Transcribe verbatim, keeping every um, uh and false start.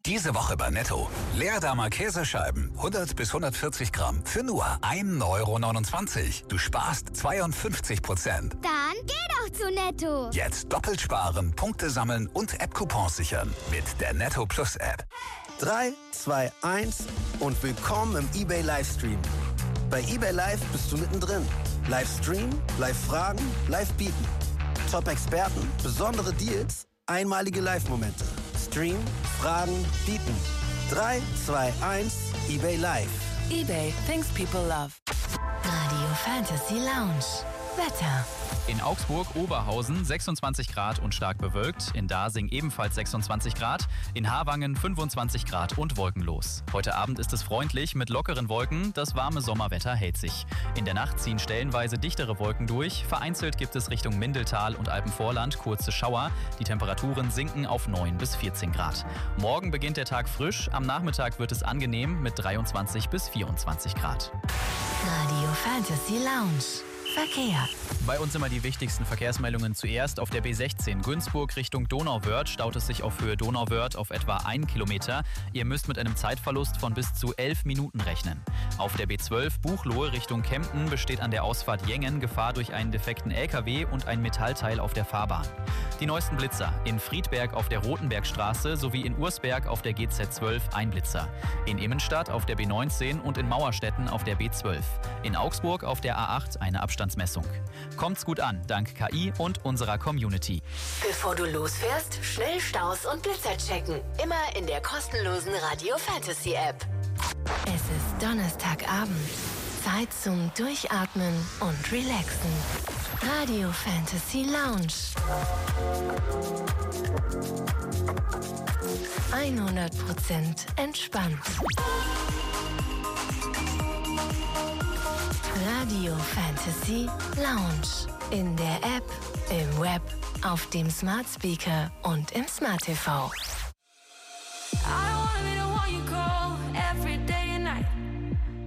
Diese Woche bei Netto. Leerdammer Käsescheiben, hundert bis hundertvierzig Gramm, für nur ein Euro neunundzwanzig. Du sparst zweiundfünfzig Prozent. Dann geh doch zu Netto. Jetzt doppelt sparen, Punkte sammeln und App-Coupons sichern mit der Netto Plus App. drei, zwei, eins und willkommen im eBay Livestream. Bei eBay Live bist du mittendrin. Live streamen, live fragen, live bieten. Top-Experten, besondere Deals, einmalige Live-Momente. Stream, fragen, bieten. drei, zwei, eins, eBay Live. eBay, things people love. Radio Fantasy Lounge. Wetter. In Augsburg-Oberhausen sechsundzwanzig Grad und stark bewölkt. In Dasing ebenfalls sechsundzwanzig Grad. In Havangen fünfundzwanzig Grad und wolkenlos. Heute Abend ist es freundlich mit lockeren Wolken. Das warme Sommerwetter hält sich. In der Nacht ziehen stellenweise dichtere Wolken durch. Vereinzelt gibt es Richtung Mindeltal und Alpenvorland kurze Schauer. Die Temperaturen sinken auf neun bis vierzehn Grad. Morgen beginnt der Tag frisch. Am Nachmittag wird es angenehm mit dreiundzwanzig bis vierundzwanzig Grad. Radio Fantasy Lounge. Verkehr. Bei uns immer die wichtigsten Verkehrsmeldungen zuerst. Auf der B sechzehn Günzburg Richtung Donauwörth staut es sich auf Höhe Donauwörth auf etwa ein Kilometer. Ihr müsst mit einem Zeitverlust von bis zu elf Minuten rechnen. Auf der B zwölf Buchloe Richtung Kempten besteht an der Ausfahrt Jengen Gefahr durch einen defekten L K W und ein Metallteil auf der Fahrbahn. Die neuesten Blitzer. In Friedberg auf der Rotenbergstraße sowie in Ursberg auf der G Z zwölf ein Blitzer. In Immenstadt auf der B neunzehn und in Mauerstetten auf der B zwölf. In Augsburg auf der A acht eine Abstandsmessung. Kommt's gut an, dank K I und unserer Community. Bevor du losfährst, schnell Staus und Blitzer checken. Immer in der kostenlosen Radio Fantasy App. Es ist Donnerstagabend. Zeit zum Durchatmen und Relaxen. Radio Fantasy Lounge. hundert Prozent entspannt. Radio Fantasy Lounge. In der App, im Web, auf dem Smart Speaker und im Smart T V. I don't wanna be the one you call every day and night.